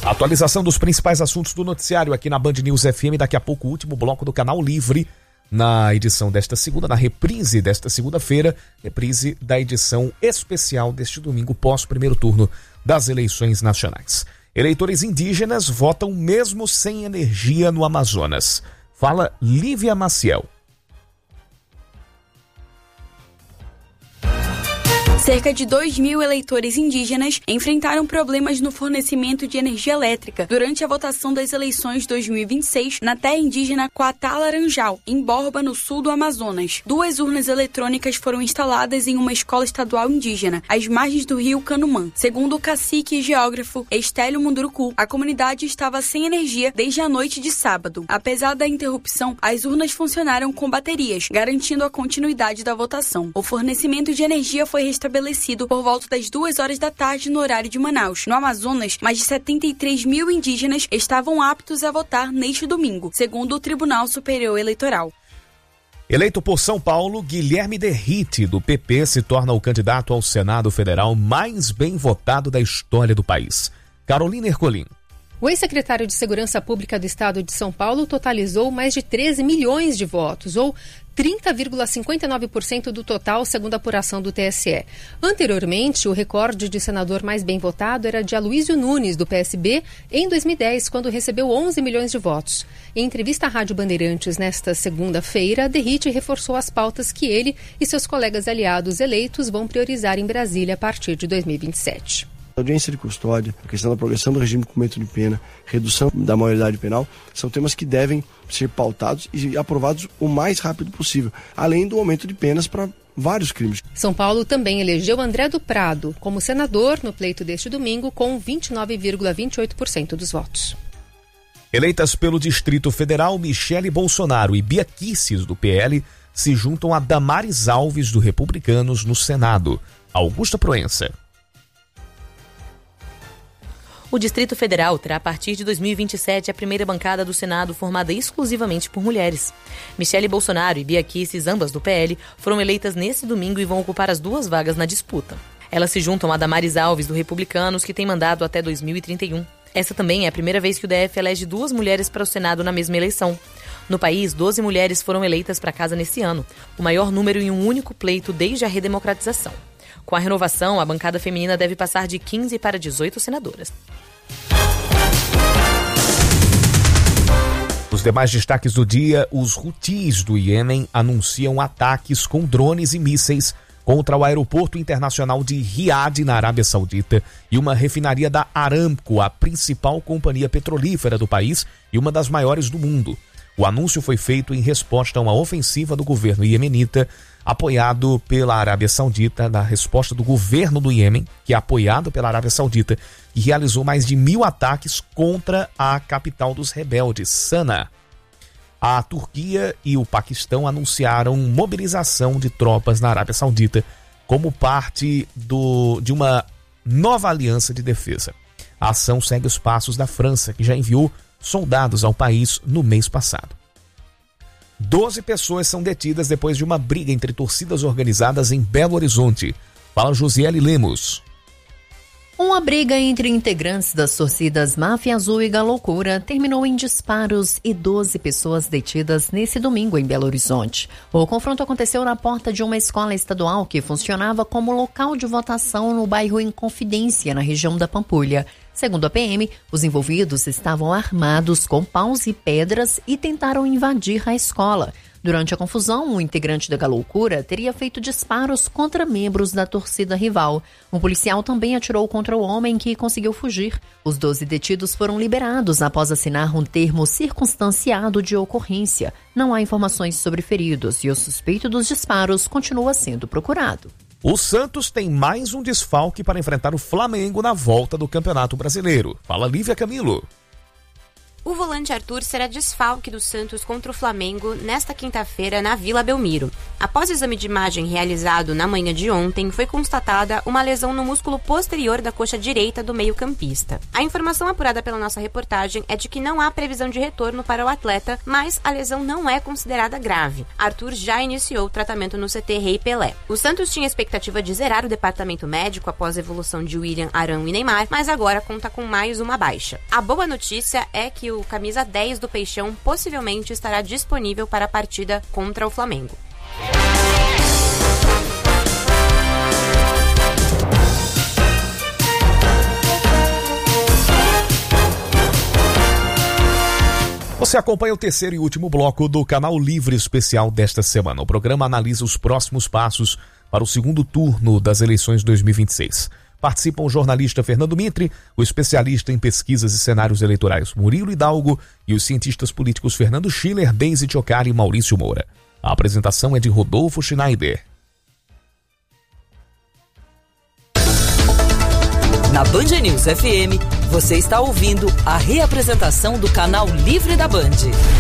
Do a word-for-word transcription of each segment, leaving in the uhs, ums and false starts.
Atualização dos principais assuntos do noticiário aqui na Band News F M. Daqui a pouco o último bloco do Canal Livre, na edição desta segunda, na reprise desta segunda-feira, reprise da edição especial deste domingo pós primeiro turno das eleições nacionais. Eleitores indígenas votam mesmo sem energia no Amazonas. Fala Lívia Maciel. Cerca de dois mil eleitores indígenas enfrentaram problemas no fornecimento de energia elétrica durante a votação das eleições dois mil e vinte e seis na terra indígena Coatá-Laranjal, em Borba, no sul do Amazonas. Duas urnas eletrônicas foram instaladas em uma escola estadual indígena, às margens do rio Canumã. Segundo o cacique e geógrafo Estélio Munduruku, a comunidade estava sem energia desde a noite de sábado. Apesar da interrupção, as urnas funcionaram com baterias, garantindo a continuidade da votação. O fornecimento de energia foi restabelecido estabelecido por volta das duas horas da tarde no horário de Manaus. No Amazonas, mais de setenta e três mil indígenas estavam aptos a votar neste domingo, segundo o Tribunal Superior Eleitoral. Eleito por São Paulo, Guilherme Derrite, do P P, se torna o candidato ao Senado Federal mais bem votado da história do país. Carolina Ercolim. O ex-secretário de Segurança Pública do Estado de São Paulo totalizou mais de treze milhões de votos, ou trinta vírgula cinquenta e nove por cento do total, segundo a apuração do T S E. Anteriormente, o recorde de senador mais bem votado era de Aloysio Nunes, do P S B, em dois mil e dez, quando recebeu onze milhões de votos. Em entrevista à Rádio Bandeirantes nesta segunda-feira, Derrite reforçou as pautas que ele e seus colegas aliados eleitos vão priorizar em Brasília a partir de dois mil e vinte e sete. Audiência de custódia, a questão da progressão do regime de cumprimento de pena, redução da maioridade penal, são temas que devem ser pautados e aprovados o mais rápido possível, além do aumento de penas para vários crimes. São Paulo também elegeu André do Prado como senador no pleito deste domingo, com vinte e nove vírgula vinte e oito por cento dos votos. Eleitas pelo Distrito Federal, Michele Bolsonaro e Bia Kicis, do P L, se juntam a Damares Alves, do Republicanos, no Senado. Augusta Proença. O Distrito Federal terá a partir de dois mil e vinte e sete a primeira bancada do Senado formada exclusivamente por mulheres. Michele Bolsonaro e Bia Kicis, ambas do P L, foram eleitas nesse domingo e vão ocupar as duas vagas na disputa. Elas se juntam a Damares Alves, do Republicanos, que tem mandato até dois mil e trinta e um. Essa também é a primeira vez que o D F elege duas mulheres para o Senado na mesma eleição. No país, doze mulheres foram eleitas para a casa nesse ano, o maior número em um único pleito desde a redemocratização. Com a renovação, a bancada feminina deve passar de quinze para dezoito senadoras. Os demais destaques do dia: os Houthis do Iêmen anunciam ataques com drones e mísseis contra o aeroporto internacional de Riad, na Arábia Saudita, e uma refinaria da Aramco, a principal companhia petrolífera do país e uma das maiores do mundo. O anúncio foi feito em resposta a uma ofensiva do governo iemenita, apoiado pela Arábia Saudita, na resposta do governo do Iêmen, que é apoiado pela Arábia Saudita, que realizou mais de mil ataques contra a capital dos rebeldes, Sanaa. A Turquia e o Paquistão anunciaram mobilização de tropas na Arábia Saudita como parte do, de uma nova aliança de defesa. A ação segue os passos da França, que já enviou soldados ao país no mês passado. Doze pessoas são detidas depois de uma briga entre torcidas organizadas em Belo Horizonte. Fala Josiele Lemos. Uma briga entre integrantes das torcidas Máfia Azul e Galoucura terminou em disparos e doze pessoas detidas nesse domingo em Belo Horizonte. O confronto aconteceu na porta de uma escola estadual que funcionava como local de votação no bairro Inconfidência, na região da Pampulha. Segundo a P M, os envolvidos estavam armados com paus e pedras e tentaram invadir a escola. Durante a confusão, um integrante da Galoucura teria feito disparos contra membros da torcida rival. Um policial também atirou contra o homem, que conseguiu fugir. Os doze detidos foram liberados após assinar um termo circunstanciado de ocorrência. Não há informações sobre feridos e o suspeito dos disparos continua sendo procurado. O Santos tem mais um desfalque para enfrentar o Flamengo na volta do Campeonato Brasileiro. Fala Lívia Camilo. O volante Arthur será desfalque do Santos contra o Flamengo nesta quinta-feira na Vila Belmiro. Após o exame de imagem realizado na manhã de ontem, foi constatada uma lesão no músculo posterior da coxa direita do meio-campista. A informação apurada pela nossa reportagem é de que não há previsão de retorno para o atleta, mas a lesão não é considerada grave. Arthur já iniciou o tratamento no C T Rei Pelé. O Santos tinha a expectativa de zerar o departamento médico após a evolução de William, Arão e Neymar, mas agora conta com mais uma baixa. A boa notícia é que o camisa dez do Peixão possivelmente estará disponível para a partida contra o Flamengo. Você acompanha o terceiro e último bloco do Canal Livre Especial desta semana. O programa analisa os próximos passos para o segundo turno das eleições de dois mil e vinte e seis. Participam o jornalista Fernando Mitre, o especialista em pesquisas e cenários eleitorais Murilo Hidalgo e os cientistas políticos Fernando Schiller, Deise Tchocari e Maurício Moura. A apresentação é de Rodolfo Schneider. Na Band News F M, você está ouvindo a reapresentação do Canal Livre da Band.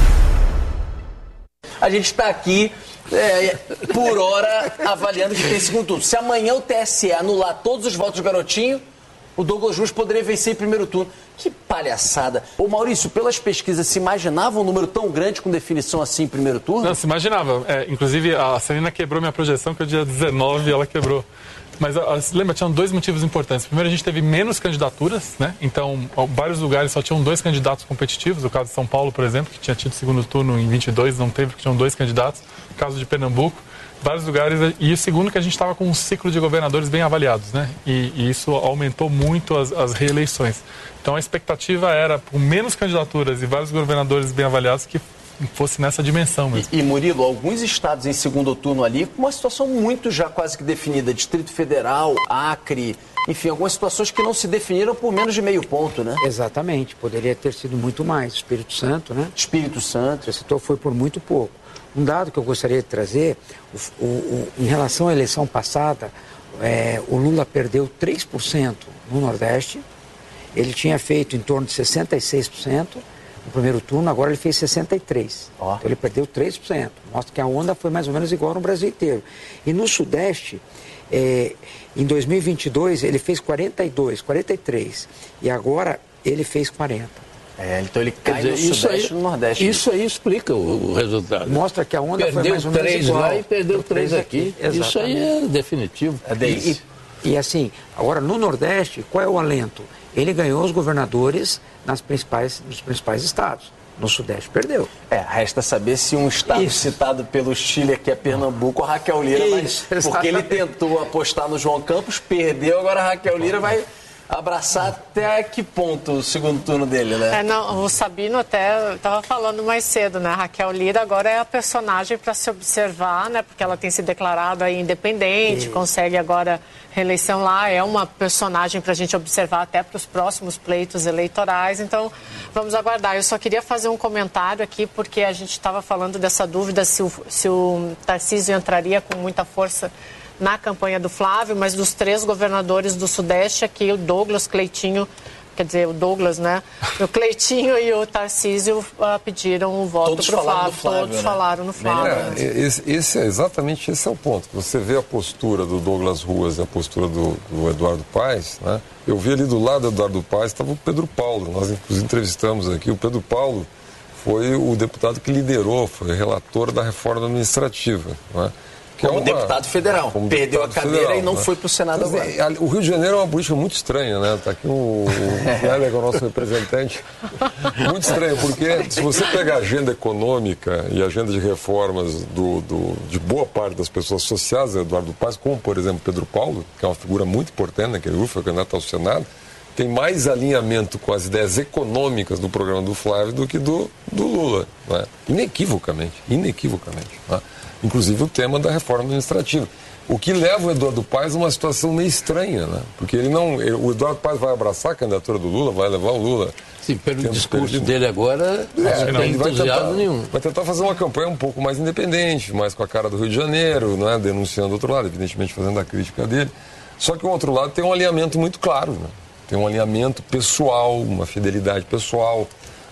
A gente está aqui, é, por hora, avaliando que tem segundo turno. Se amanhã o T S E anular todos os votos do Garotinho, o Douglas Ruas poderia vencer em primeiro turno. Que palhaçada. Ô Maurício, pelas pesquisas, se imaginava um número tão grande com definição assim em primeiro turno? Não, se imaginava. É, inclusive, a Celina quebrou minha projeção, que é o dia dezenove ela quebrou. Mas lembra, tinham dois motivos importantes. Primeiro, a gente teve menos candidaturas, né? Então, vários lugares só tinham dois candidatos competitivos. O caso de São Paulo, por exemplo, que tinha tido segundo turno em vinte e dois, não teve, porque tinham dois candidatos. O caso de Pernambuco, vários lugares. E o segundo, que a gente estava com um ciclo de governadores bem avaliados, né? E, e isso aumentou muito as, as reeleições. Então, a expectativa era, com menos candidaturas e vários governadores bem avaliados, que fosse nessa dimensão mesmo. E, e Murilo, alguns estados em segundo turno ali com uma situação muito já quase que definida, Distrito Federal, Acre, enfim, algumas situações que não se definiram por menos de meio ponto, né? Exatamente, poderia ter sido muito mais. Espírito Santo, né? Espírito Santo. Você citou, foi por muito pouco. Um dado que eu gostaria de trazer, o, o, o, em relação à eleição passada, é, o Lula perdeu três por cento no Nordeste, ele tinha feito em torno de sessenta e seis por cento no primeiro turno, agora ele fez sessenta e três por cento. Oh. Então ele perdeu três por cento. Mostra que a onda foi mais ou menos igual no Brasil inteiro. E no Sudeste, é, em dois mil e vinte e dois, ele fez quarenta e dois, quarenta e três. E agora ele fez quarenta. É, então ele cai dizer, no isso Sudeste aí, e no Nordeste. Isso aí explica o, o resultado. Mostra que a onda perdeu foi mais ou menos três igual. Lá e perdeu três aqui. aqui. Isso aí é definitivo. É e, e, e assim, agora no Nordeste, qual é o alento? Ele ganhou os governadores nas principais, nos principais estados. No Sudeste perdeu. É, resta saber se um estado Isso. citado pelo Chile, que é Pernambuco, a Raquel Lira Isso, vai... Porque ele tentou apostar no João Campos, perdeu, agora a Raquel Lira vai abraçar até que ponto o segundo turno dele, né? É, não, o Sabino até estava falando mais cedo, né? A Raquel Lira agora é a personagem para se observar, né? Porque ela tem se declarado aí independente, Isso. consegue agora reeleição lá, é uma personagem para a gente observar até para os próximos pleitos eleitorais, então vamos aguardar. Eu só queria fazer um comentário aqui, porque a gente estava falando dessa dúvida se o, se o Tarcísio entraria com muita força na campanha do Flávio, mas dos três governadores do Sudeste aqui, o Douglas, Cleitinho, quer dizer, o Douglas, né? O Cleitinho e o Tarcísio uh, pediram o voto para o Flávio. Flávio. Todos né? falaram no Flávio. É, esse, esse é exatamente esse é o ponto. Você vê a postura do Douglas Ruas e a postura do, do Eduardo Paes, né? Eu vi ali do lado do Eduardo Paes estava o Pedro Paulo. Nós inclusive entrevistamos aqui. O Pedro Paulo foi o deputado que liderou, foi relator da reforma administrativa, né? Que como é uma, deputado federal. Como Perdeu deputado a cadeira federal, e não né? foi para o Senado Mas, agora. É, o Rio de Janeiro é uma política muito estranha, né? Está aqui o, o Heller, que é o nosso representante. Muito estranho, porque se você pegar a agenda econômica e a agenda de reformas do, do, de boa parte das pessoas associadas a Eduardo Paes, como, por exemplo, Pedro Paulo, que é uma figura muito importante naquele grupo, foi candidato ao Senado, tem mais alinhamento com as ideias econômicas do programa do Flávio do que do, do Lula, né? Inequivocamente, inequivocamente, né? Inclusive o tema da reforma administrativa. O que leva o Eduardo Paes a uma situação meio estranha, né? Porque ele não, ele, o Eduardo Paes vai abraçar a candidatura do Lula, vai levar o Lula. Sim, pelo discurso perdido. dele agora, é, não tem vai entusiasmo tentar, nenhum. Vai tentar fazer uma campanha um pouco mais independente, mais com a cara do Rio de Janeiro, né? Denunciando o outro lado, evidentemente fazendo a crítica dele. Só que o outro lado tem um alinhamento muito claro, né? Tem um alinhamento pessoal, uma fidelidade pessoal.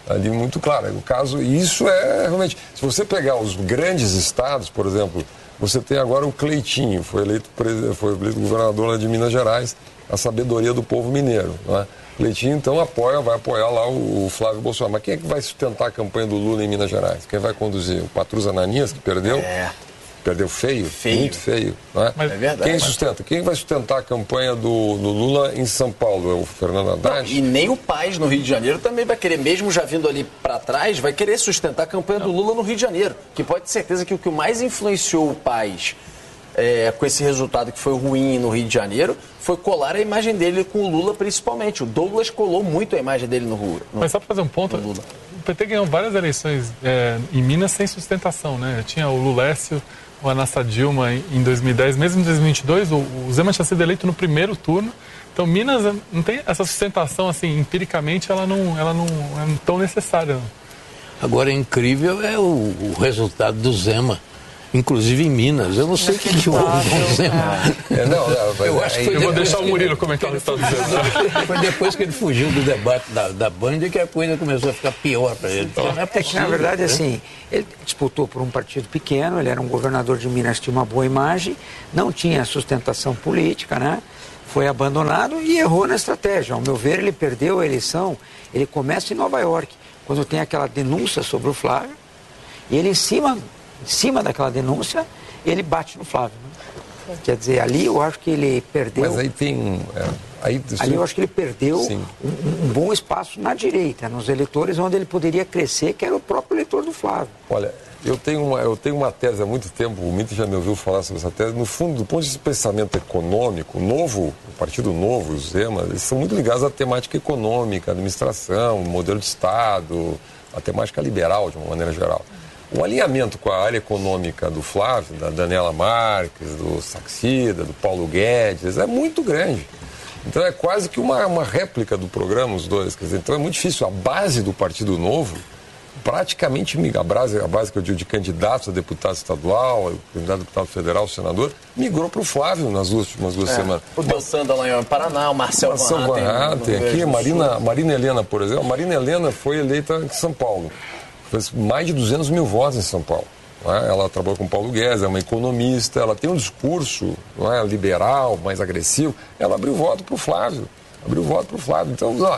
ali muito claro. O caso, e isso é realmente, se você pegar os grandes estados, por exemplo, você tem agora o Cleitinho, foi eleito, foi eleito governador lá de Minas Gerais, a sabedoria do povo mineiro, não é? Cleitinho, então, apoia, vai apoiar lá o, o Flávio Bolsonaro. Mas quem é que vai sustentar a campanha do Lula em Minas Gerais? Quem vai conduzir? O Patrus Ananias, que perdeu? É. Perdeu feio, feio. Muito feio. Não é? Mas é verdade. Quem sustenta? Quem vai sustentar a campanha do, do Lula em São Paulo? É o Fernando Haddad? Não, e nem o Paes no Rio de Janeiro também vai querer, mesmo já vindo ali para trás, vai querer sustentar a campanha do Lula no Rio de Janeiro. Que pode ter certeza que o que mais influenciou o Paes é, com esse resultado que foi ruim no Rio de Janeiro foi colar a imagem dele com o Lula, principalmente. O Douglas colou muito a imagem dele no Rio. Mas só para fazer um ponto, o P T ganhou várias eleições é, em Minas sem sustentação, né? Tinha o Lulécio, o Anassa Dilma em dois mil e dez, mesmo em dois mil e vinte e dois, o, o Zema tinha sido eleito no primeiro turno. Então, Minas não tem essa sustentação, assim, empiricamente, ela não, ela não é tão necessária. Agora, incrível é o, o resultado do Zema. Inclusive em Minas. Eu não sei o que, que houve com o Zema. É, não, não, eu acho que foi eu vou deixar o Murilo comentar o resultado do Zema. Foi depois que ele fugiu do debate da, da Band que a coisa começou a ficar pior para ele. Então, não é, é que, na verdade, né? assim, ele disputou por um partido pequeno, ele era um governador de Minas, tinha uma boa imagem, não tinha sustentação política, né? Foi abandonado e errou na estratégia. Ao meu ver, ele perdeu a eleição. Ele começa em Nova York, quando tem aquela denúncia sobre o Flávio, e ele em cima... Em cima daquela denúncia, ele bate no Flávio. Né? Quer dizer, ali eu acho que ele perdeu... Mas aí tem... É, aí, ali eu acho que ele perdeu um, um bom espaço na direita, nos eleitores, onde ele poderia crescer, que era o próprio eleitor do Flávio. Olha, eu tenho uma, eu tenho uma tese há muito tempo, o Mito já me ouviu falar sobre essa tese. No fundo, do ponto de vista de pensamento econômico, o novo, o Partido Novo, o Zema, eles são muito ligados à temática econômica, administração, modelo de Estado, a temática liberal, de uma maneira geral. O alinhamento com a área econômica do Flávio, da Daniela Marques, do Saxida, do Paulo Guedes, é muito grande. Então é quase que uma, uma réplica do programa, os dois. Quer dizer, então é muito difícil. A base do Partido Novo, praticamente, a base, a base que eu digo de candidatos a deputado estadual, candidato a deputado federal, senador, migrou para o Flávio nas últimas duas é, semanas. O Deltan Dallagnol em Paraná, o Marcel, Marcel Van Hatten, aqui, a Marina, Marina Helena, por exemplo. A Marina Helena foi eleita em São Paulo. Fez mais de duzentos mil votos em São Paulo. Não é? Ela trabalhou com Paulo Guedes, é uma economista, ela tem um discurso não é, liberal, mais agressivo. Ela abriu voto para o Flávio. Abriu voto para o Flávio. Então, ó,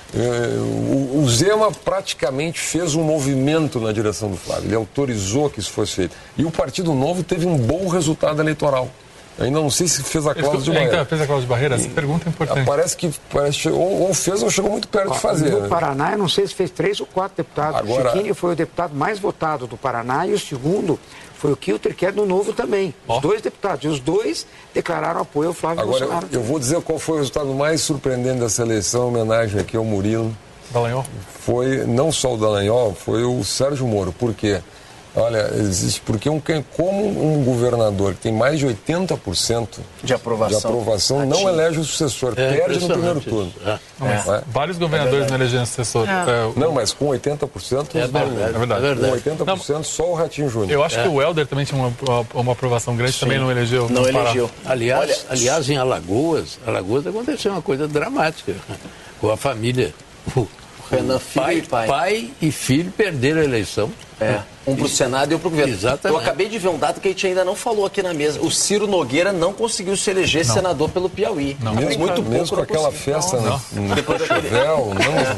o, o Zema praticamente fez um movimento na direção do Flávio. Ele autorizou que isso fosse feito. E o Partido Novo teve um bom resultado eleitoral. Ainda não sei se fez a cláusula de barreira. Então, fez a cláusula de barreira? Essa pergunta é importante. Parece que parece, ou, ou fez ou chegou muito perto Ó, de fazer. No né? Paraná, eu não sei se fez três ou quatro deputados. Agora... O Chiquini foi o deputado mais votado do Paraná e o segundo foi o Kilter, que é do Novo também. Os oh. dois deputados. E os dois declararam apoio ao Flávio Agora, Bolsonaro. Eu, eu vou dizer qual foi o resultado mais surpreendente dessa eleição, em homenagem aqui ao Murilo. Dallagnol? Foi não só o Dallagnol, foi o Sérgio Moro. Por quê? Olha, existe porque um, como um governador que tem mais de oitenta por cento de aprovação, de aprovação não elege o sucessor, é perde no primeiro turno. É. Não, mas é. Vários governadores é não elegeram sucessor. É. É, não, mas com oitenta por cento, é verdade. É verdade. Com oitenta por cento não, só o Ratinho Júnior. Eu acho é. que o Helder também tinha uma, uma aprovação grande, Sim. também não elegeu. Não elegeu. Aliás, Olha, aliás, em Alagoas, Alagoas aconteceu uma coisa dramática com a família. O Renan, filho pai, e pai. Pai e filho perderam a eleição. É, um para o Senado e um para o governo. Exatamente. Eu acabei de ver um dado que a gente ainda não falou aqui na mesa. O Ciro Nogueira não conseguiu se eleger não. senador pelo Piauí. Não, mesmo, muito mesmo com aquela festa não, não. no Depois Chevel,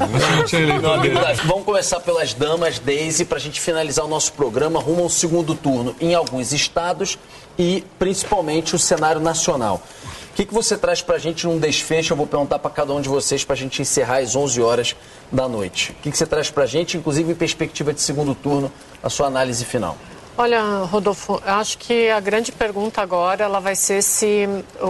não, não, não. Vamos começar pelas damas, Deise, para a gente finalizar o nosso programa rumo ao segundo turno em alguns estados e principalmente o cenário nacional. O que, que você traz para a gente num desfecho? Eu vou perguntar para cada um de vocês para a gente encerrar às onze horas da noite. O que, que você traz para a gente, inclusive em perspectiva de segundo turno, a sua análise final? Olha, Rodolfo, eu acho que a grande pergunta agora ela vai ser se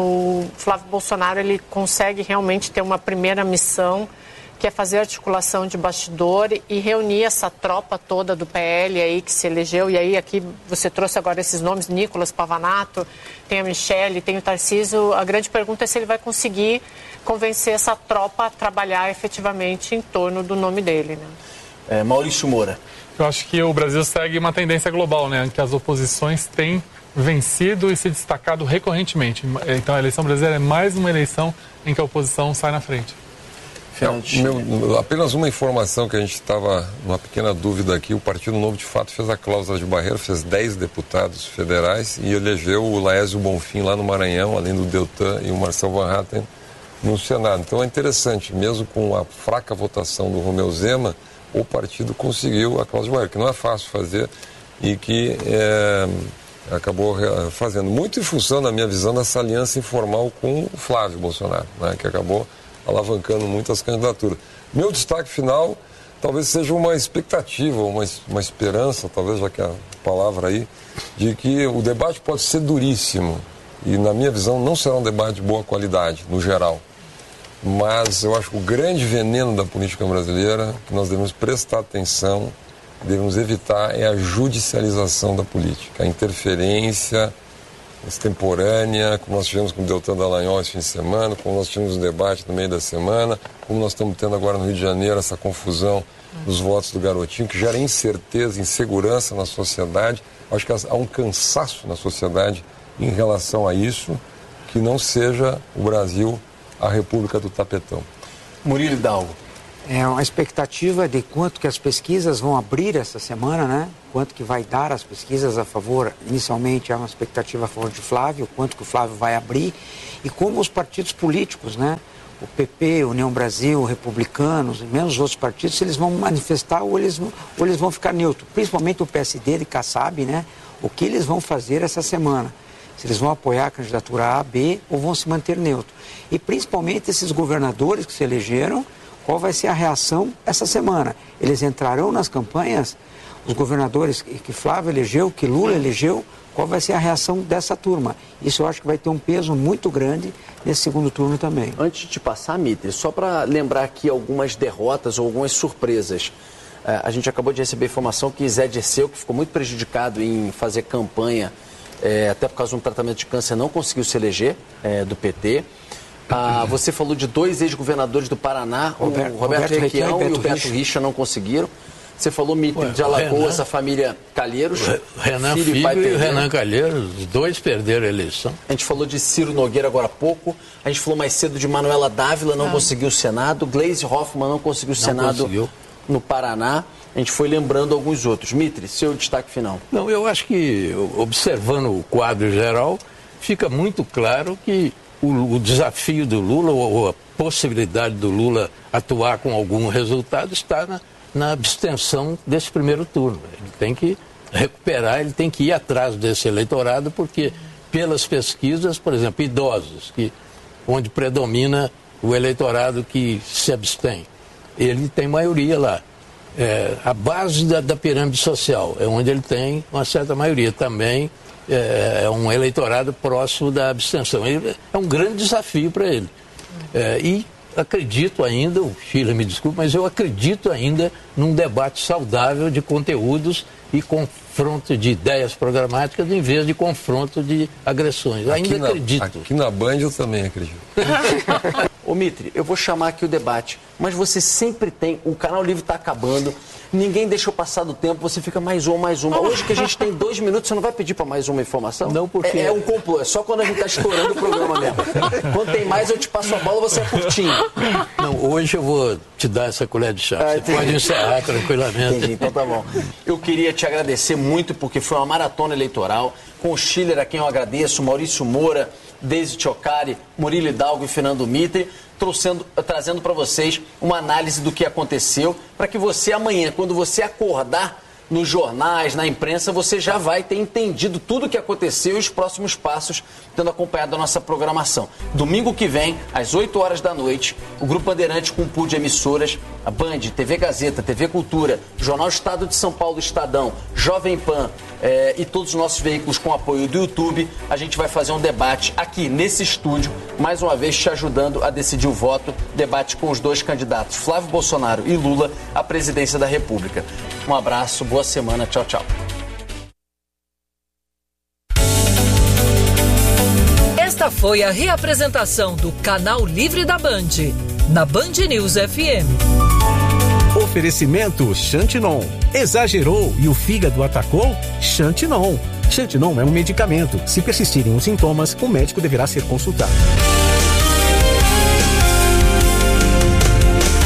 o Flávio Bolsonaro ele consegue realmente ter uma primeira missão, que é fazer articulação de bastidor e reunir essa tropa toda do P L aí que se elegeu. E aí aqui você trouxe agora esses nomes, Nicolas Pavanato, tem a Michele, tem o Tarcísio. A grande pergunta é se ele vai conseguir convencer essa tropa a trabalhar efetivamente em torno do nome dele, né? É, Maurício Moura. Eu acho que o Brasil segue uma tendência global, né? Que as oposições têm vencido e se destacado recorrentemente. Então a eleição brasileira é mais uma eleição em que a oposição sai na frente. pênalti. Não, meu, apenas uma informação que a gente estava numa pequena dúvida aqui. O Partido Novo, de fato, fez a cláusula de barreira, fez dez deputados federais e elegeu o Laésio Bonfim lá no Maranhão, além do Deltan e o Marcel Van Hatten no Senado. Então é interessante, mesmo com a fraca votação do Romeu Zema, o partido conseguiu a cláusula de barreira, que não é fácil fazer e que é, acabou fazendo muito em função, na minha visão, dessa aliança informal com o Flávio Bolsonaro, né, que acabou alavancando muitas candidaturas. Meu destaque final talvez seja uma expectativa, uma, uma esperança, talvez já que é a palavra aí, de que o debate pode ser duríssimo e, na minha visão, não será um debate de boa qualidade, no geral. Mas eu acho que o grande veneno da política brasileira, que nós devemos prestar atenção, devemos evitar, é a judicialização da política, a interferência extemporânea, como nós tivemos com o Deltan Dallagnol esse fim de semana, como nós tivemos o debate no meio da semana, como nós estamos tendo agora no Rio de Janeiro essa confusão dos votos do garotinho, que gera incerteza, insegurança na sociedade. Acho que há um cansaço na sociedade em relação a isso, que não seja o Brasil a República do Tapetão. Murilo Hidalgo. É uma expectativa de quanto que as pesquisas vão abrir essa semana, né? Quanto que vai dar as pesquisas a favor, inicialmente há uma expectativa a favor de Flávio, quanto que o Flávio vai abrir e como os partidos políticos, né? O P P, União Brasil, Republicanos e mesmo os outros partidos, se eles vão manifestar ou eles, ou eles vão ficar neutros. Principalmente o P S D de Kassab, né? O que eles vão fazer essa semana. Se eles vão apoiar a candidatura A, B ou vão se manter neutro. E principalmente esses governadores que se elegeram, qual vai ser a reação essa semana? Eles entrarão nas campanhas, os governadores que Flávio elegeu, que Lula elegeu, qual vai ser a reação dessa turma? Isso eu acho que vai ter um peso muito grande nesse segundo turno também. Antes de passar, Mitre, só para lembrar aqui algumas derrotas ou algumas surpresas. A gente acabou de receber informação que Zé Dirceu, que ficou muito prejudicado em fazer campanha, é, até por causa de um tratamento de câncer, não conseguiu se eleger é, do P T. Ah, você falou de dois ex-governadores do Paraná, Roberto, o Roberto, Roberto Requião e, e o Beto Richa não conseguiram. Você falou, Mitre, de Alagoas, a família Calheiros. Renan Filho, Filho e, e Renan Calheiros, os dois perderam a eleição. A gente falou de Ciro Nogueira agora há pouco. A gente falou mais cedo de Manuela Dávila, não ah. conseguiu o Senado. Gleisi Hoffmann não conseguiu o não Senado conseguiu. no Paraná. A gente foi lembrando alguns outros. Mitre, seu destaque final. Não, eu acho que, observando o quadro geral, fica muito claro que o, o desafio do Lula, ou a possibilidade do Lula atuar com algum resultado, está na, na abstenção desse primeiro turno. Ele tem que recuperar, ele tem que ir atrás desse eleitorado, porque pelas pesquisas, por exemplo, idosos, que, onde predomina o eleitorado que se abstém, ele tem maioria lá. É, a base da, da pirâmide social é onde ele tem uma certa maioria. Também é, é um eleitorado próximo da abstenção. Ele, é um grande desafio para ele. É, e acredito ainda, o Chile me desculpe, mas eu acredito ainda num debate saudável de conteúdos e confronto de ideias programáticas em vez de confronto de agressões. Ainda aqui na, acredito. Aqui na Band eu também acredito. Ô Mitre, eu vou chamar aqui o debate, mas você sempre tem, o Canal Livre está acabando, ninguém deixou passar do tempo, você fica mais uma, mais uma. Hoje que a gente tem dois minutos, você não vai pedir para mais uma informação? Não, porque... É, é um complô, é só quando a gente está estourando o programa mesmo. Quando tem mais, eu te passo a bola, você é curtinho. Não, hoje eu vou te dar essa colher de chá, ah, você entendi. Pode encerrar tranquilamente. Entendi, então tá bom. Eu queria te agradecer muito, porque foi uma maratona eleitoral, com o Schiller, a quem eu agradeço, Maurício Moura, Deise Tchocari, Murilo Hidalgo e Fernando Mitre, trouxendo, trazendo para vocês uma análise do que aconteceu, para que você amanhã, quando você acordar nos jornais, na imprensa, você já vai ter entendido tudo o que aconteceu e os próximos passos, tendo acompanhado a nossa programação. Domingo que vem, às oito horas da noite, o Grupo Bandeirante com um pool de emissoras, a Band, T V Gazeta, T V Cultura, Jornal Estado de São Paulo, Estadão, Jovem Pan eh, e todos os nossos veículos com apoio do YouTube, a gente vai fazer um debate aqui nesse estúdio, mais uma vez te ajudando a decidir o voto, debate com os dois candidatos, Flávio Bolsonaro e Lula, à presidência da República. Um abraço, boa semana, tchau, tchau. Esta foi a reapresentação do Canal Livre da Band, na Band News F M. Oferecimento Xantinon. Exagerou e o fígado atacou? Xantinon. Xantinon é um medicamento. Se persistirem os sintomas, o médico deverá ser consultado.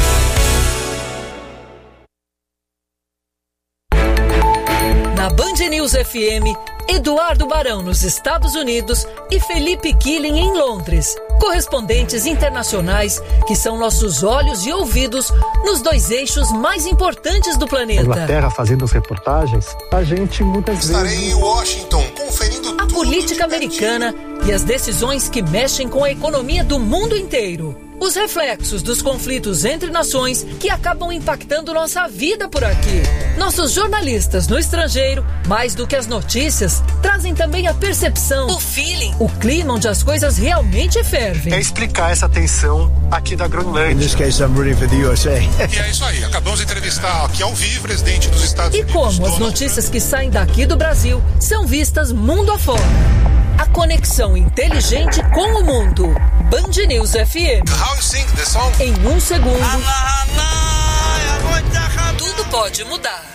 na Band News F M, Eduardo Barão nos Estados Unidos e Felipe Killing em Londres. Correspondentes internacionais que são nossos olhos e ouvidos nos dois eixos mais importantes do planeta. Inglaterra fazendo as reportagens, a gente muitas Estarei vezes... em Washington conferindo a política americana e as decisões que mexem com a economia do mundo inteiro. Os reflexos dos conflitos entre nações que acabam impactando nossa vida por aqui. Nossos jornalistas no estrangeiro, mais do que as notícias, trazem também a percepção, o feeling, o clima onde as coisas realmente fervem. É explicar essa tensão aqui da Groenlândia. In this case, I'm rooting for the U S A. E é isso aí, acabamos de entrevistar aqui ao vivo o presidente dos Estados e Unidos. E como as notícias que saem daqui do Brasil são vistas mundo afora. A conexão inteligente com o mundo. Band News F M. How you sing the song? Em um segundo, tudo pode mudar.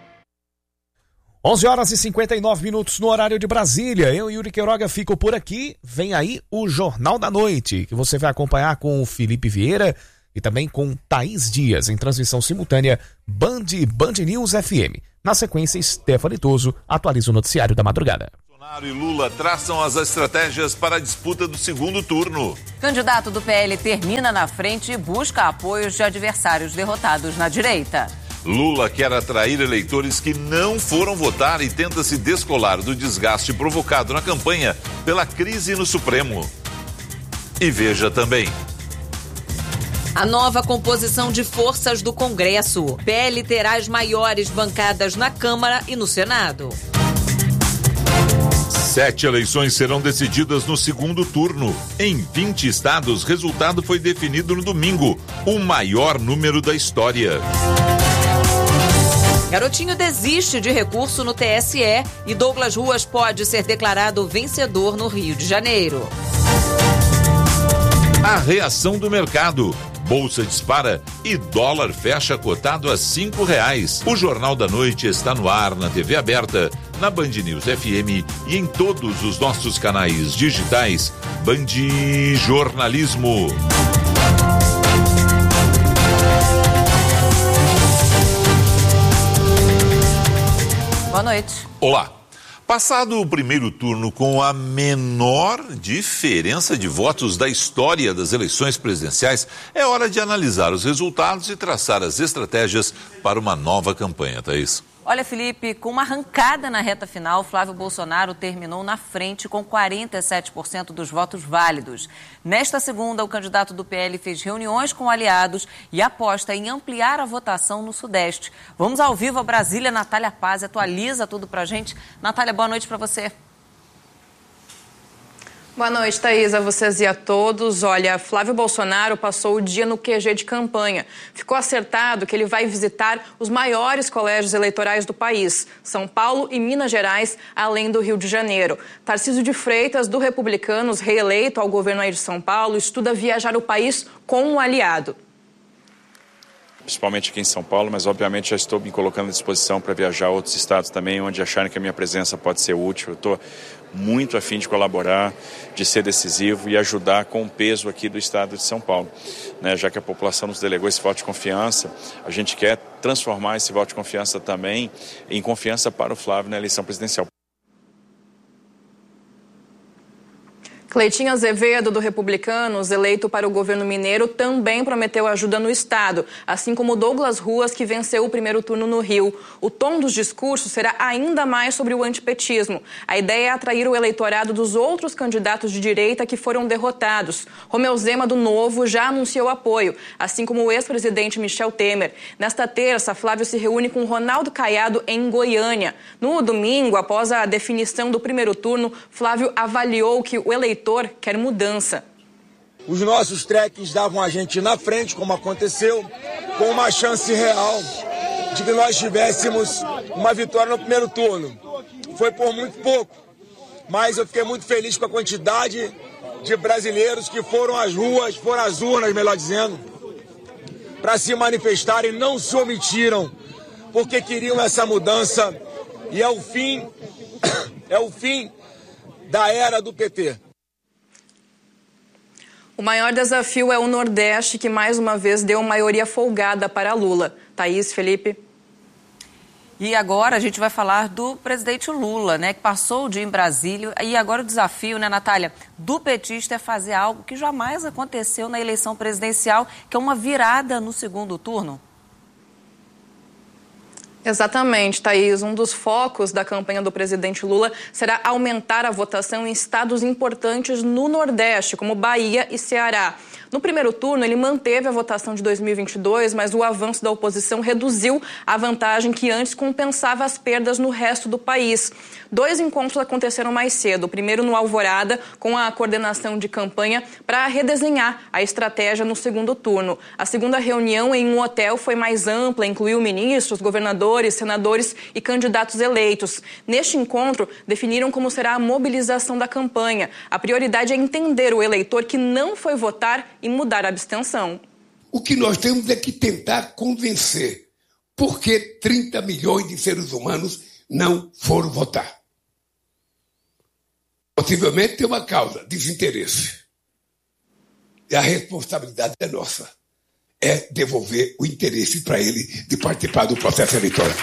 onze horas e cinquenta e nove minutos no horário de Brasília. Eu e Yuri Queiroga fico por aqui. Vem aí o Jornal da Noite, que você vai acompanhar com o Felipe Vieira e também com Thaís Dias, em transmissão simultânea Band Band News F M. Na sequência, Stephanie Toso atualiza o noticiário da madrugada. Bolsonaro e Lula traçam as estratégias para a disputa do segundo turno. Candidato do P L termina na frente e busca apoios de adversários derrotados na direita. Lula quer atrair eleitores que não foram votar e tenta se descolar do desgaste provocado na campanha pela crise no Supremo. E veja também. A nova composição de forças do Congresso. P L terá as maiores bancadas na Câmara e no Senado. Sete eleições serão decididas no segundo turno. Em vinte estados, resultado foi definido no domingo, o maior número da história. Garotinho desiste de recurso no T S E e Douglas Ruas pode ser declarado vencedor no Rio de Janeiro. A reação do mercado. Bolsa dispara e dólar fecha cotado a cinco reais. O Jornal da Noite está no ar na T V aberta, na Band News F M e em todos os nossos canais digitais. Band Jornalismo. Boa noite. Olá. Passado o primeiro turno com a menor diferença de votos da história das eleições presidenciais, é hora de analisar os resultados e traçar as estratégias para uma nova campanha, Thaís. Olha, Felipe, com uma arrancada na reta final, Flávio Bolsonaro terminou na frente com quarenta e sete por cento dos votos válidos. Nesta segunda, o candidato do P L fez reuniões com aliados e aposta em ampliar a votação no Sudeste. Vamos ao vivo a Brasília. Natália Paz atualiza tudo pra gente. Natália, boa noite para você. Boa noite, Thaís, a vocês e a todos. Olha, Flávio Bolsonaro passou o dia no Q G de campanha. Ficou acertado que ele vai visitar os maiores colégios eleitorais do país, São Paulo e Minas Gerais, além do Rio de Janeiro. Tarcísio de Freitas, do Republicanos, reeleito ao governo aí de São Paulo, estuda viajar o país com um aliado. Principalmente aqui em São Paulo, mas obviamente já estou me colocando à disposição para viajar a outros estados também, onde acharem que a minha presença pode ser útil. Eu estou muito a fim de colaborar, de ser decisivo e ajudar com o peso aqui do estado de São Paulo. Né? Já que a população nos delegou esse voto de confiança, a gente quer transformar esse voto de confiança também em confiança para o Flávio na eleição presidencial. Cleitinho Azevedo, do Republicanos, eleito para o governo mineiro, também prometeu ajuda no estado, assim como Douglas Ruas, que venceu o primeiro turno no Rio. O tom dos discursos será ainda mais sobre o antipetismo. A ideia é atrair o eleitorado dos outros candidatos de direita que foram derrotados. Romeu Zema, do Novo, já anunciou apoio, assim como o ex-presidente Michel Temer. Nesta terça, Flávio se reúne com Ronaldo Caiado em Goiânia. No domingo, após a definição do primeiro turno, Flávio avaliou que o eleitor quer mudança. Os nossos trekkings davam a gente na frente, como aconteceu, com uma chance real de que nós tivéssemos uma vitória no primeiro turno. Foi por muito pouco, mas eu fiquei muito feliz com a quantidade de brasileiros que foram às ruas, foram às urnas, melhor dizendo, para se manifestarem, não se omitiram, porque queriam essa mudança e é o fim, é o fim da era do P T. O maior desafio é o Nordeste, que mais uma vez deu maioria folgada para Lula. Thaís, Felipe. E agora a gente vai falar do presidente Lula, né, que passou o dia em Brasília. E agora o desafio, né, Natália, do petista é fazer algo que jamais aconteceu na eleição presidencial, que é uma virada no segundo turno. Exatamente, Thaís. Um dos focos da campanha do presidente Lula será aumentar a votação em estados importantes no Nordeste, como Bahia e Ceará. No primeiro turno, ele manteve a votação de dois mil e vinte e dois, mas o avanço da oposição reduziu a vantagem que antes compensava as perdas no resto do país. Dois encontros aconteceram mais cedo. O primeiro no Alvorada, com a coordenação de campanha para redesenhar a estratégia no segundo turno. A segunda reunião em um hotel foi mais ampla, incluiu ministros, governadores, senadores e candidatos eleitos. Neste encontro, definiram como será a mobilização da campanha. A prioridade é entender o eleitor que não foi votar e mudar a abstenção. O que nós temos é que tentar convencer por que trinta milhões de seres humanos não foram votar. Possivelmente tem uma causa, desinteresse. E a responsabilidade é nossa. É devolver o interesse para ele de participar do processo eleitoral.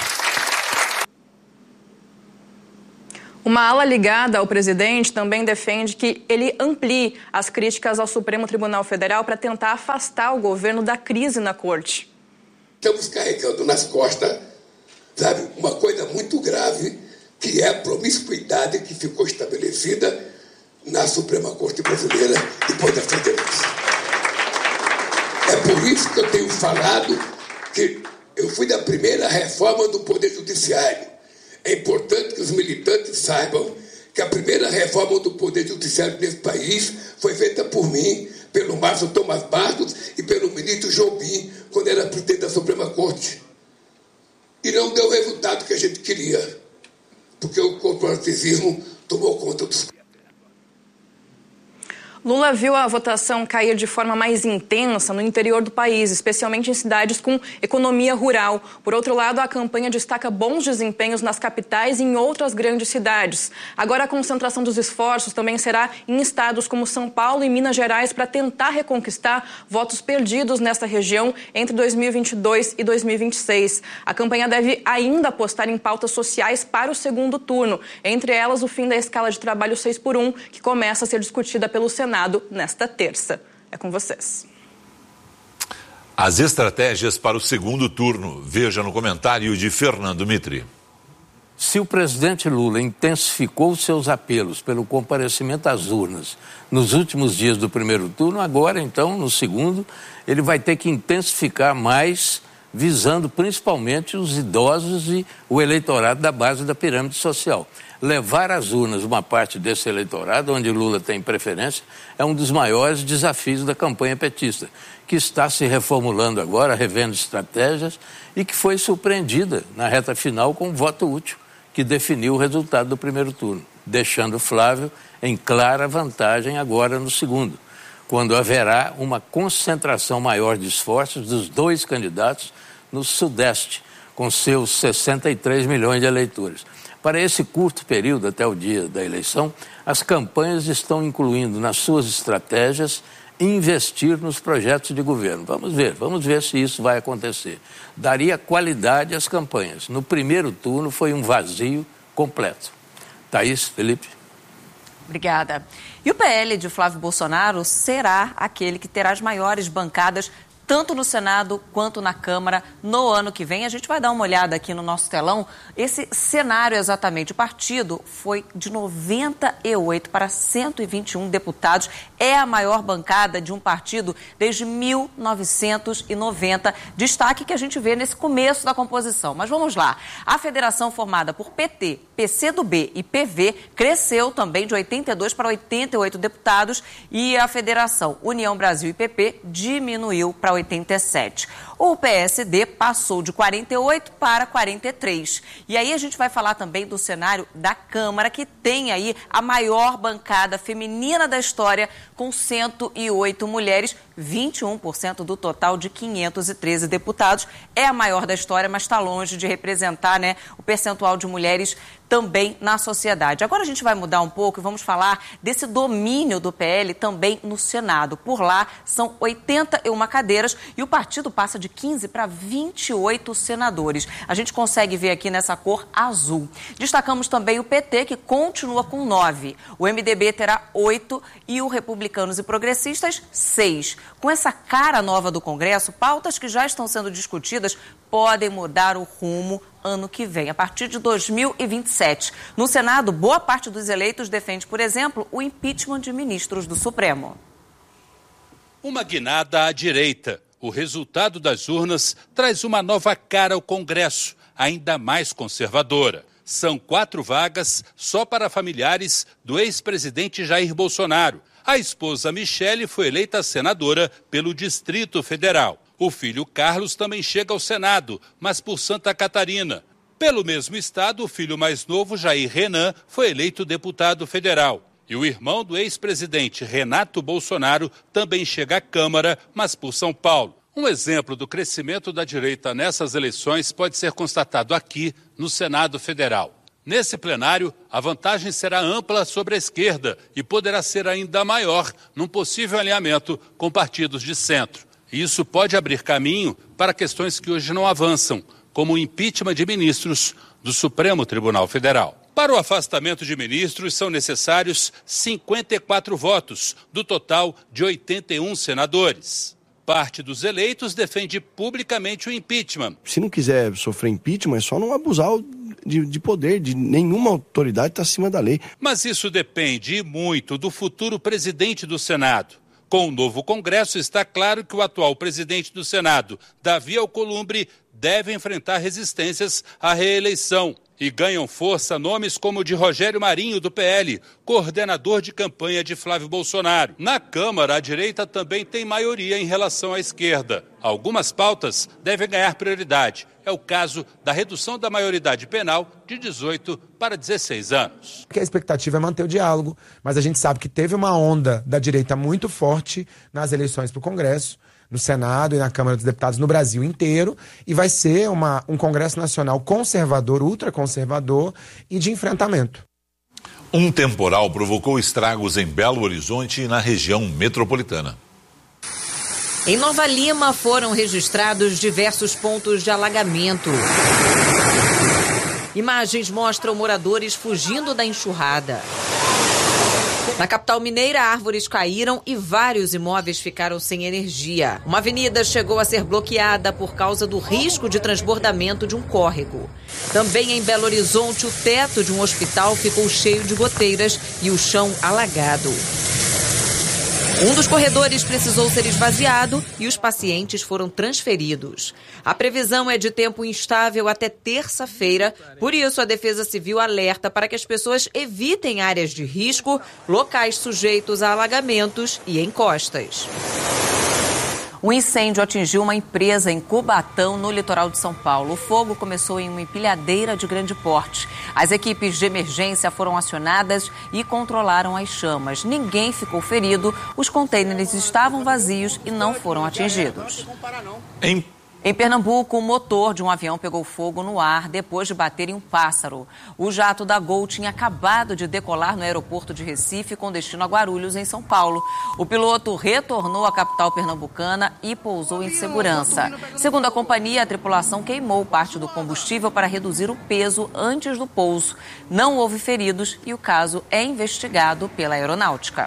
Uma ala ligada ao presidente também defende que ele amplie as críticas ao Supremo Tribunal Federal para tentar afastar o governo da crise na corte. Estamos carregando nas costas, sabe, uma coisa muito grave, que é a promiscuidade que ficou estabelecida na Suprema Corte Brasileira depois da sentença. É por isso que eu tenho falado que eu fui da primeira reforma do Poder Judiciário. É importante que os militantes saibam que a primeira reforma do Poder Judiciário desse país foi feita por mim, pelo Márcio Tomás Bastos e pelo ministro Jobim, quando era presidente da Suprema Corte. E não deu o resultado que a gente queria, porque o corporativismo tomou conta dos... Lula viu a votação cair de forma mais intensa no interior do país, especialmente em cidades com economia rural. Por outro lado, a campanha destaca bons desempenhos nas capitais e em outras grandes cidades. Agora, a concentração dos esforços também será em estados como São Paulo e Minas Gerais para tentar reconquistar votos perdidos nesta região entre dois mil e vinte e dois e dois mil e vinte e seis. A campanha deve ainda apostar em pautas sociais para o segundo turno, entre elas o fim da escala de trabalho seis por um, que começa a ser discutida pelo Senado nesta terça. É com vocês. As estratégias para o segundo turno. Veja no comentário de Fernando Mitri. Se o presidente Lula intensificou seus apelos pelo comparecimento às urnas nos últimos dias do primeiro turno, agora, então, no segundo, ele vai ter que intensificar mais, visando principalmente os idosos e o eleitorado da base da pirâmide social. Levar às urnas uma parte desse eleitorado, onde Lula tem preferência, é um dos maiores desafios da campanha petista, que está se reformulando agora, revendo estratégias e que foi surpreendida na reta final com o voto útil, que definiu o resultado do primeiro turno, deixando Flávio em clara vantagem agora no segundo, quando haverá uma concentração maior de esforços dos dois candidatos no Sudeste, com seus sessenta e três milhões de eleitores. Para esse curto período, até o dia da eleição, as campanhas estão incluindo nas suas estratégias investir nos projetos de governo. Vamos ver, vamos ver se isso vai acontecer. Daria qualidade às campanhas. No primeiro turno foi um vazio completo. Thaís, Felipe. Obrigada. E o P L de Flávio Bolsonaro será aquele que terá as maiores bancadas tanto no Senado quanto na Câmara no ano que vem. A gente vai dar uma olhada aqui no nosso telão. Esse cenário exatamente. O partido foi de noventa e oito para cento e vinte e um deputados. É a maior bancada de um partido desde mil novecentos e noventa. Destaque que a gente vê nesse começo da composição. Mas vamos lá. A federação formada por P T, P C do B e P V cresceu também de oitenta e dois para oitenta e oito deputados e a federação União Brasil e P P diminuiu para oitenta e sete. O P S D passou de quarenta e oito para quarenta e três. E aí a gente vai falar também do cenário da Câmara, que tem aí a maior bancada feminina da história, com cento e oito mulheres, vinte e um por cento do total de quinhentos e treze deputados. É a maior da história, mas está longe de representar, né, o percentual de mulheres também na sociedade. Agora a gente vai mudar um pouco e vamos falar desse domínio do P L também no Senado. Por lá são oitenta e uma cadeiras e o partido passa de de quinze para vinte e oito senadores. A gente consegue ver aqui nessa cor azul. Destacamos também o P T, que continua com nove. O M D B terá oito e o Republicanos e Progressistas, seis. Com essa cara nova do Congresso, pautas que já estão sendo discutidas podem mudar o rumo ano que vem, a partir de dois mil e vinte e sete. No Senado, boa parte dos eleitos defende, por exemplo, o impeachment de ministros do Supremo. Uma guinada à direita. O resultado das urnas traz uma nova cara ao Congresso, ainda mais conservadora. São quatro vagas só para familiares do ex-presidente Jair Bolsonaro. A esposa Michele foi eleita senadora pelo Distrito Federal. O filho Carlos também chega ao Senado, mas por Santa Catarina. Pelo mesmo estado, o filho mais novo, Jair Renan, foi eleito deputado federal. E o irmão do ex-presidente Renato Bolsonaro também chega à Câmara, mas por São Paulo. Um exemplo do crescimento da direita nessas eleições pode ser constatado aqui no Senado Federal. Nesse plenário, a vantagem será ampla sobre a esquerda e poderá ser ainda maior num possível alinhamento com partidos de centro. E isso pode abrir caminho para questões que hoje não avançam, como o impeachment de ministros do Supremo Tribunal Federal. Para o afastamento de ministros, são necessários cinquenta e quatro votos, do total de oitenta e um senadores. Parte dos eleitos defende publicamente o impeachment. Se não quiser sofrer impeachment, é só não abusar de, de poder, de nenhuma autoridade está acima da lei. Mas isso depende muito do futuro presidente do Senado. Com o novo Congresso, está claro que o atual presidente do Senado, Davi Alcolumbre, deve enfrentar resistências à reeleição. E ganham força nomes como o de Rogério Marinho, do P L, coordenador de campanha de Flávio Bolsonaro. Na Câmara, a direita também tem maioria em relação à esquerda. Algumas pautas devem ganhar prioridade. É o caso da redução da maioridade penal de dezoito para dezesseis anos. A expectativa é manter o diálogo, mas a gente sabe que teve uma onda da direita muito forte nas eleições para o Congresso, no Senado e na Câmara dos Deputados no Brasil inteiro, e vai ser uma, um Congresso Nacional conservador, ultraconservador e de enfrentamento. Um temporal provocou estragos em Belo Horizonte e na região metropolitana. Em Nova Lima foram registrados diversos pontos de alagamento. Imagens mostram moradores fugindo da enxurrada. Na capital mineira, árvores caíram e vários imóveis ficaram sem energia. Uma avenida chegou a ser bloqueada por causa do risco de transbordamento de um córrego. Também em Belo Horizonte, o teto de um hospital ficou cheio de goteiras e o chão alagado. Um dos corredores precisou ser esvaziado e os pacientes foram transferidos. A previsão é de tempo instável até terça-feira, por isso a Defesa Civil alerta para que as pessoas evitem áreas de risco, locais sujeitos a alagamentos e encostas. Um incêndio atingiu uma empresa em Cubatão, no litoral de São Paulo. O fogo começou em uma empilhadeira de grande porte. As equipes de emergência foram acionadas e controlaram as chamas. Ninguém ficou ferido, os contêineres estavam vazios e não foram atingidos. Em Em Pernambuco, o motor de um avião pegou fogo no ar depois de bater em um pássaro. O jato da Gol tinha acabado de decolar no aeroporto de Recife com destino a Guarulhos, em São Paulo. O piloto retornou à capital pernambucana e pousou em segurança. Segundo a companhia, a tripulação queimou parte do combustível para reduzir o peso antes do pouso. Não houve feridos e o caso é investigado pela aeronáutica.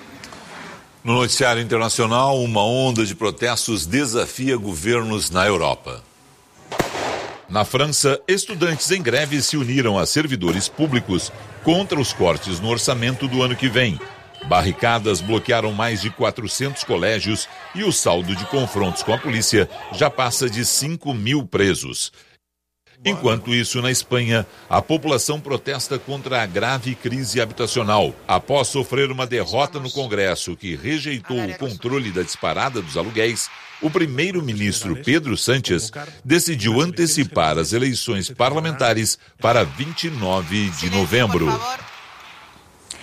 No noticiário internacional, uma onda de protestos desafia governos na Europa. Na França, estudantes em greve se uniram a servidores públicos contra os cortes no orçamento do ano que vem. Barricadas bloquearam mais de quatrocentos colégios e o saldo de confrontos com a polícia já passa de cinco mil presos. Enquanto isso, na Espanha, a população protesta contra a grave crise habitacional. Após sofrer uma derrota no Congresso que rejeitou o controle da disparada dos aluguéis, o primeiro-ministro Pedro Sánchez decidiu antecipar as eleições parlamentares para vinte e nove de novembro.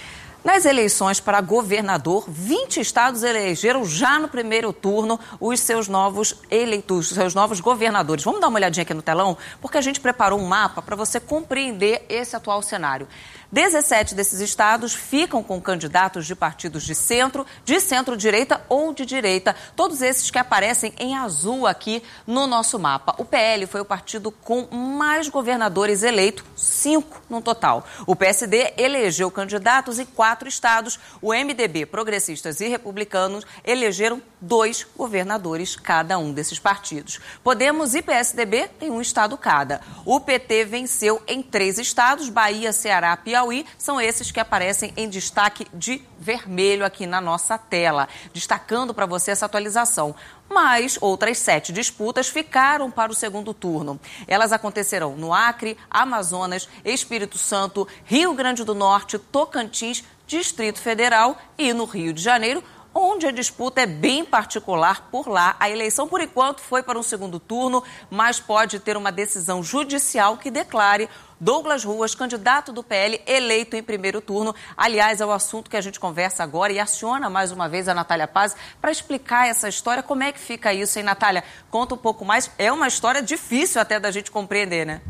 Nas eleições para governador, vinte estados elegeram já no primeiro turno os seus novos eleitos, seus novos governadores. Vamos dar uma olhadinha aqui no telão, porque a gente preparou um mapa para você compreender esse atual cenário. dezessete desses estados ficam com candidatos de partidos de centro, de centro-direita ou de direita, todos esses que aparecem em azul aqui no nosso mapa. O P L foi o partido com mais governadores eleitos, cinco no total. O P S D elegeu candidatos em quatro estados. O M D B, progressistas e republicanos elegeram dois governadores cada um desses partidos. Podemos e P S D B têm um estado cada. O P T venceu em três estados, Bahia, Ceará, Piauí. São esses que aparecem em destaque de vermelho aqui na nossa tela, destacando para você essa atualização. Mas outras sete disputas ficaram para o segundo turno. Elas acontecerão no Acre, Amazonas, Espírito Santo, Rio Grande do Norte, Tocantins, Distrito Federal e no Rio de Janeiro, onde a disputa é bem particular por lá. A eleição, por enquanto, foi para um segundo turno, mas pode ter uma decisão judicial que declare Douglas Ruas, candidato do P L, eleito em primeiro turno. Aliás, é o assunto que a gente conversa agora e aciona mais uma vez a Natália Paz para explicar essa história. Como é que fica isso, hein, Natália? Conta um pouco mais. É uma história difícil até da gente compreender, né?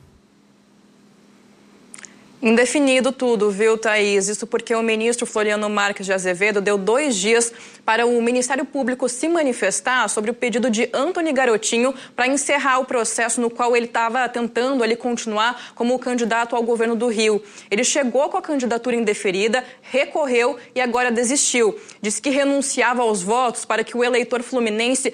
Indefinido tudo, viu, Thaís? Isso porque o ministro Floriano Marques de Azevedo deu dois dias para o Ministério Público se manifestar sobre o pedido de Antony Garotinho para encerrar o processo no qual ele estava tentando ali continuar como candidato ao governo do Rio. Ele chegou com a candidatura indeferida, recorreu e agora desistiu. Disse que renunciava aos votos para que o eleitor fluminense